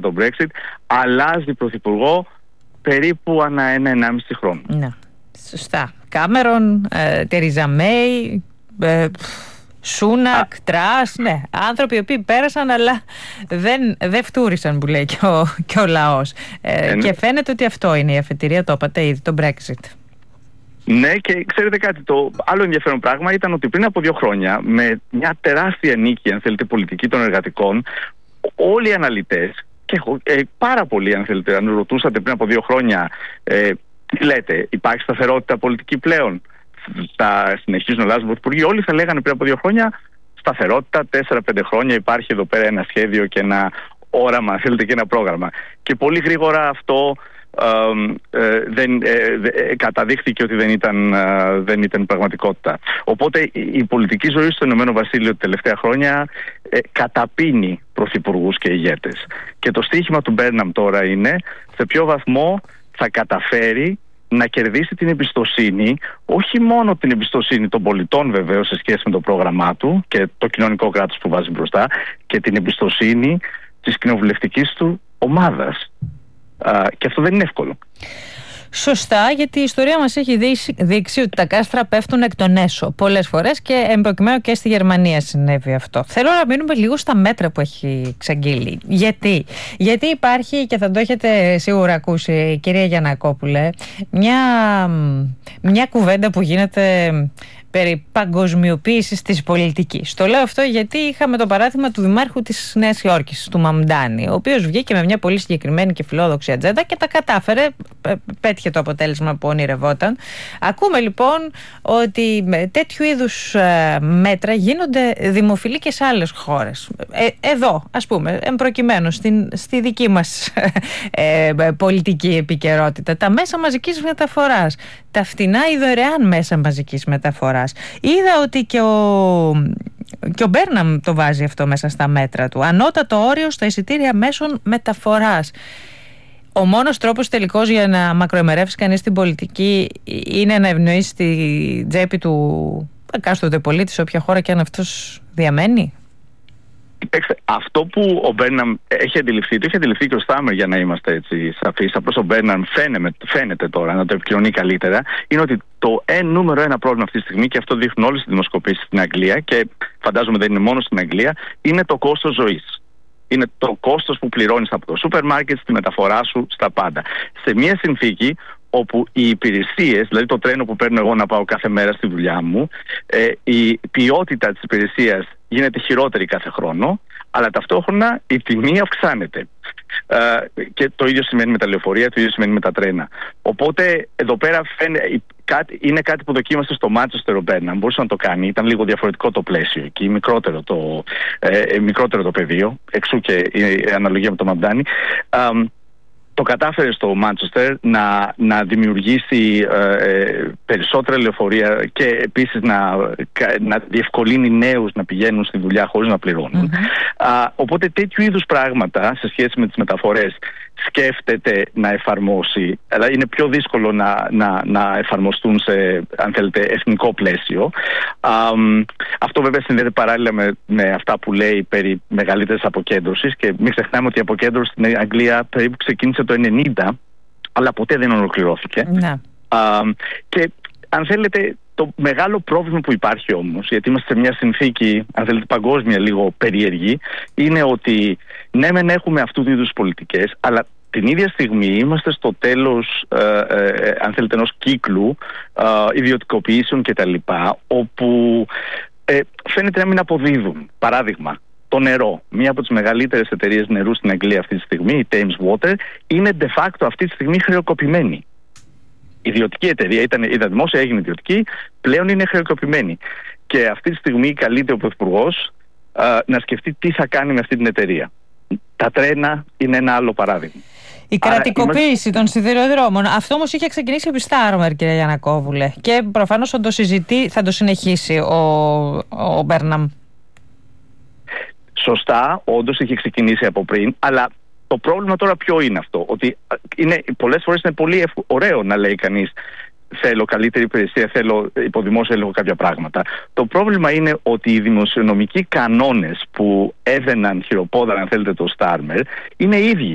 το Brexit, αλλάζει πρωθυπουργό περίπου ανά 1-1,5 χρόνο. Ναι, σωστά. Κάμερον, Τερίζα Μέη, Σούνακ, Τρας, ναι, άνθρωποι οι οποίοι πέρασαν αλλά δεν φτούρισαν, που λέει και ο λαός. Και φαίνεται ότι αυτό είναι η αφετηρία, το είπατε ήδη, το Brexit. Ναι, και ξέρετε κάτι, το άλλο ενδιαφέρον πράγμα ήταν ότι πριν από 2 χρόνια, με μια τεράστια νίκη, αν θέλετε, πολιτική των εργατικών, όλοι οι αναλυτές, και πάρα πολλοί, αν θέλετε, αν ρωτούσατε πριν από 2 χρόνια, τι λέτε, υπάρχει σταθερότητα πολιτική πλέον, θα συνεχίζουν να αλλάζουν πρωθυπουργοί, όλοι θα λέγανε πριν από 2 χρόνια σταθερότητα, 4-5 χρόνια υπάρχει εδώ πέρα ένα σχέδιο και ένα όραμα, αν θέλετε, και ένα πρόγραμμα. Και πολύ γρήγορα αυτό καταδείχθηκε ότι δεν ήταν πραγματικότητα. Οπότε η πολιτική ζωή στο Ηνωμένο Βασίλειο τα τελευταία χρόνια καταπίνει πρωθυπουργούς και ηγέτες. Και το στοίχημα του Μπέρναμ τώρα είναι σε ποιο βαθμό θα καταφέρει να κερδίσει την εμπιστοσύνη, όχι μόνο την εμπιστοσύνη των πολιτών βεβαίως σε σχέση με το πρόγραμμά του και το κοινωνικό κράτος που βάζει μπροστά, και την εμπιστοσύνη της κοινοβουλευτικής του ομάδας. Και αυτό δεν είναι εύκολο. Σωστά, γιατί η ιστορία μας έχει δείξει ότι τα κάστρα πέφτουν εκ των έσω πολλές φορές, και εμπροκειμένου και στη Γερμανία συνέβη αυτό. Θέλω να μείνουμε λίγο στα μέτρα που έχει εξαγγείλει. Γιατί υπάρχει, και θα το έχετε σίγουρα ακούσει, κυρία Γιαννακόπουλε, μια κουβέντα που γίνεται περί παγκοσμιοποίησης της πολιτικής. Το λέω αυτό γιατί είχαμε το παράδειγμα του Δημάρχου της Νέας Υόρκης, του Μαμντάνη, ο οποίος βγήκε με μια πολύ συγκεκριμένη και φιλόδοξη ατζέντα και τα κατάφερε, πέτυχε το αποτέλεσμα που ονειρευόταν. Ακούμε λοιπόν ότι τέτοιου είδους μέτρα γίνονται δημοφιλή και σε άλλες χώρες. Εδώ, ας πούμε, εμπροκειμένου στη δική μας πολιτική επικαιρότητα, τα μέσα μαζικής μεταφοράς, τα φτηνά ή δωρεάν μέσα μαζικής μεταφοράς. Είδα ότι και ο Μπέρναμ το βάζει αυτό μέσα στα μέτρα του. Ανώτατο όριο στα εισιτήρια μέσων μεταφοράς. Ο μόνος τρόπος τελικώς για να μακροημερεύσει κανείς την πολιτική είναι να ευνοήσει τη τσέπη του εκάστοτε πολίτη σε όποια χώρα και αν αυτός διαμένει. Αυτό που ο Μπέρναμ έχει αντιληφθεί, το έχει αντιληφθεί και ο Στάμερ, για να είμαστε έτσι σαφείς. Απλώς ο Μπέρναμ φαίνεται τώρα να το επικοινωνεί καλύτερα. Είναι ότι το νούμερο 1 πρόβλημα αυτή τη στιγμή, και αυτό δείχνουν όλες οι δημοσκοπήσεις στην Αγγλία, και φαντάζομαι δεν είναι μόνο στην Αγγλία, είναι το κόστος ζωής. Είναι το κόστος που πληρώνεις από το σούπερ μάρκετ, στη μεταφορά σου, στα πάντα. Σε μια συνθήκη όπου οι υπηρεσίες, δηλαδή το τρένο που παίρνω εγώ να πάω κάθε μέρα στη δουλειά μου, η ποιότητα της υπηρεσίας γίνεται χειρότερη κάθε χρόνο, αλλά ταυτόχρονα η τιμή αυξάνεται. Και το ίδιο σημαίνει με τα λεωφορεία, το ίδιο σημαίνει με τα τρένα. Οπότε εδώ πέρα είναι κάτι που δοκίμασε στο Μάντσεστερ ο Μπέρναμ, μπορούσε να το κάνει, ήταν λίγο διαφορετικό το πλαίσιο εκεί, μικρότερο το πεδίο, εξού και η αναλογία με το Μαμντάνι. Το κατάφερε στο Μάντσεστερ να δημιουργήσει περισσότερα λεωφορεία και επίσης να διευκολύνει νέους να πηγαίνουν στη δουλειά χωρίς να πληρώνουν. Οπότε τέτοιου είδους πράγματα σε σχέση με τις μεταφορές σκέφτεται να εφαρμόσει, αλλά είναι πιο δύσκολο να εφαρμοστούν σε, αν θέλετε, εθνικό πλαίσιο. Αυτό βέβαια συνδέεται παράλληλα με αυτά που λέει περί μεγαλύτερης αποκέντρωσης, και μην ξεχνάμε ότι η αποκέντρωση στην Αγγλία περίπου ξεκίνησε το 1990, αλλά ποτέ δεν ολοκληρώθηκε. Και αν θέλετε, το μεγάλο πρόβλημα που υπάρχει όμως, γιατί είμαστε σε μια συνθήκη, αν θέλετε, παγκόσμια λίγο περίεργη, είναι ότι ναι μεν έχουμε αυτού του είδους πολιτικές, αλλά την ίδια στιγμή είμαστε στο τέλος, αν θέλετε, ενός κύκλου ιδιωτικοποιήσεων κτλ, όπου φαίνεται να μην αποδίδουν. Παράδειγμα, το νερό. Μία από τις μεγαλύτερες εταιρείες νερού στην Αγγλία αυτή τη στιγμή, η Thames Water, είναι de facto αυτή τη στιγμή χρεοκοπημένη. Η ιδιωτική εταιρεία ήταν δημόσια, έγινε ιδιωτική, πλέον είναι χρεοκοπημένη. Και αυτή τη στιγμή καλείται ο Πρωθυπουργός να σκεφτεί τι θα κάνει με αυτή την εταιρεία. Τα τρένα είναι ένα άλλο παράδειγμα. Η κρατικοποίηση των σιδηροδρόμων. Αυτό όμως είχε ξεκινήσει επί Στάρμερ, κυρία Γιαννακόπουλε. Και προφανώς θα το συνεχίσει ο Μπέρναμ. Σωστά, όντως είχε ξεκινήσει από πριν, αλλά το πρόβλημα τώρα ποιο είναι αυτό? Ότι πολλές φορές είναι πολύ ωραίο να λέει κανείς θέλω καλύτερη υπηρεσία, θέλω υποδημόσιο έλεγχο κάποια πράγματα. Το πρόβλημα είναι ότι οι δημοσιονομικοί κανόνες που έδαιναν χειροπόδαρα, αν θέλετε, το Στάρμερ είναι ίδιοι.